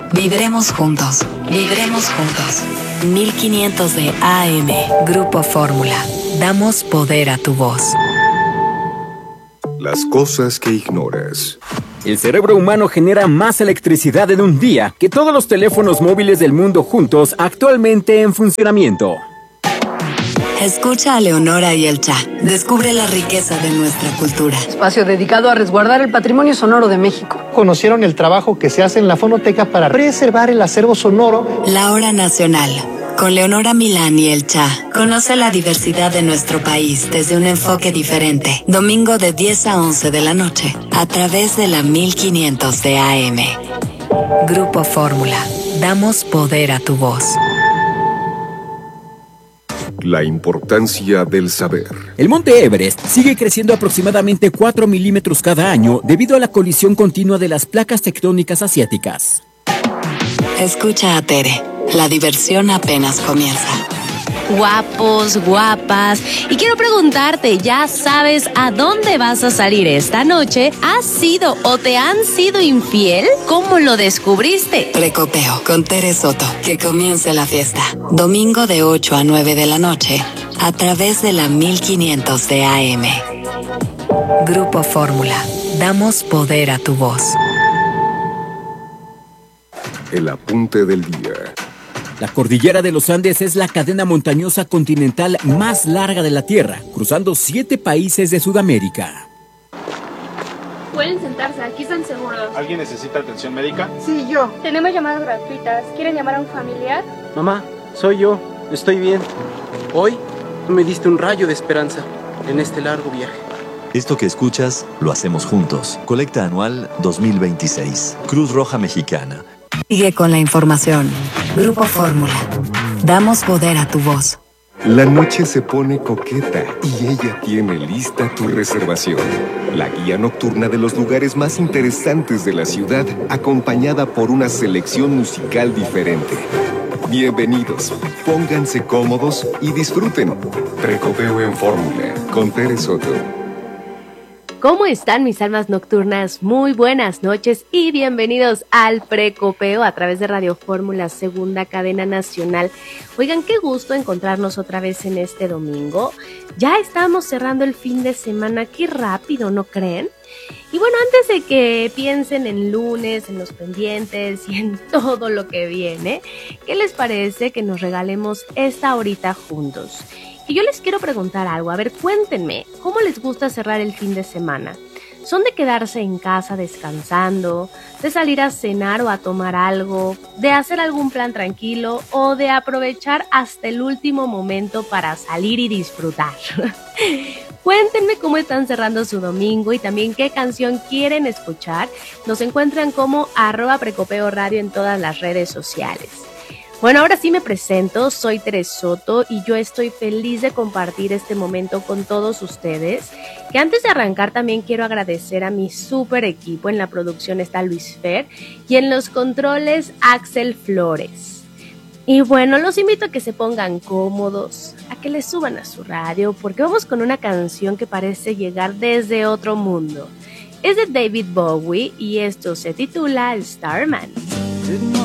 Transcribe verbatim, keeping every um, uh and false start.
Vibremos juntos, vibremos juntos. mil quinientos de A M, Grupo Fórmula. Damos poder a tu voz. Las cosas que ignoras. El cerebro humano genera más electricidad en un día que todos los teléfonos móviles del mundo juntos actualmente en funcionamiento. Escucha a Leonora y el Cha. Descubre la riqueza de nuestra cultura. Espacio dedicado a resguardar el patrimonio sonoro de México. Conocieron el trabajo que se hace en la fonoteca para preservar el acervo sonoro. La Hora Nacional. Con Leonora Milán y el Cha. Conoce la diversidad de nuestro país desde un enfoque diferente. Domingo de diez a once de la noche. A través de la mil quinientos de A M. Grupo Fórmula. Damos poder a tu voz. La importancia del saber. El monte Everest sigue creciendo aproximadamente cuatro milímetros cada año debido a la colisión continua de las placas tectónicas asiáticas. Escucha a Tere. La diversión apenas comienza. Guapos, guapas. Y quiero preguntarte, ¿ya sabes a dónde vas a salir esta noche? ¿Has sido o te han sido infiel? ¿Cómo lo descubriste? Precopeo con Tere Soto. Que comience la fiesta. Domingo de ocho a nueve de la noche. A través de la mil quinientos de A M. Grupo Fórmula. Damos poder a tu voz. El apunte del día. La cordillera de los Andes es la cadena montañosa continental más larga de la Tierra, cruzando siete países de Sudamérica. Pueden sentarse, aquí están seguros. ¿Alguien necesita atención médica? Sí, yo. Tenemos llamadas gratuitas. ¿Quieren llamar a un familiar? Mamá, soy yo. Estoy bien. Hoy me diste un rayo de esperanza en este largo viaje. Esto que escuchas, lo hacemos juntos. Colecta anual dos mil veintiséis. Cruz Roja Mexicana. Sigue con la información. Grupo Fórmula. Damos poder a tu voz. La noche se pone coqueta y ella tiene lista tu reservación. La guía nocturna de los lugares más interesantes de la ciudad, acompañada por una selección musical diferente. Bienvenidos, pónganse cómodos y disfruten. Precopeo en Fórmula, con Tere Soto. ¿Cómo están mis almas nocturnas? Muy buenas noches y bienvenidos al Precopeo a través de Radio Fórmula, segunda cadena nacional. Oigan, qué gusto encontrarnos otra vez en este domingo. Ya estamos cerrando el fin de semana, qué rápido, ¿no creen? Y bueno, antes de que piensen en lunes, en los pendientes y en todo lo que viene, ¿qué les parece que nos regalemos esta horita juntos? Y yo les quiero preguntar algo, a ver, cuéntenme, ¿cómo les gusta cerrar el fin de semana? ¿Son de quedarse en casa descansando, de salir a cenar o a tomar algo, de hacer algún plan tranquilo o de aprovechar hasta el último momento para salir y disfrutar? Cuéntenme cómo están cerrando su domingo y también qué canción quieren escuchar. Nos encuentran como arroba Precopeo Radio en todas las redes sociales. Bueno, ahora sí me presento, soy Tere Soto y yo estoy feliz de compartir este momento con todos ustedes. Que antes de arrancar también quiero agradecer a mi súper equipo. En la producción está Luis Fer y en los controles Axel Flores. Y bueno, los invito a que se pongan cómodos, a que les suban a su radio, porque vamos con una canción que parece llegar desde otro mundo. Es de David Bowie y esto se titula Starman.